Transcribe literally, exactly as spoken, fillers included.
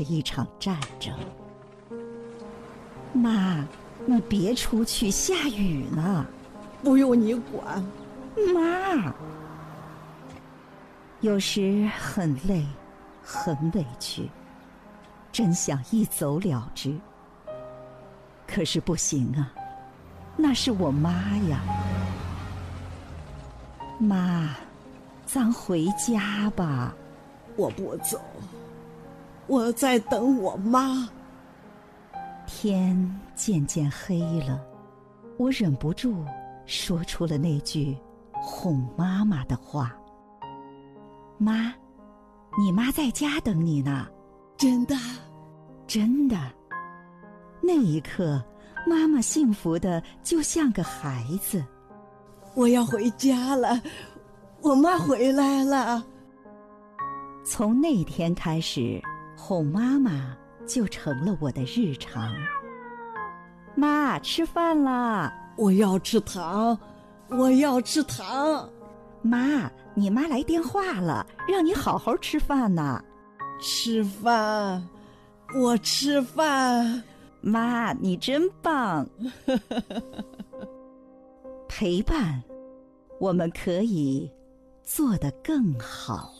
是一场战争。妈，你别出去，下雨呢。 不用你管。 妈，有时很累，很委屈，真想一走了之。可是不行啊，那是我妈呀。妈，咱回家吧。 我不走，我在等我妈。 天渐渐黑了，我忍不住说出了那句哄妈妈的话。妈，你妈在家等你呢。 真的？ 真的。那一刻，妈妈幸福的就像个孩子。 我要回家了，我妈回来了。 从那天开始，哄妈妈就成了我的日常。妈，吃饭啦！ 我要吃糖，我要吃糖。 妈，你妈来电话了，让你好好吃饭呢。 吃饭，我吃饭。 妈，你真棒。陪伴，我们可以做得更好。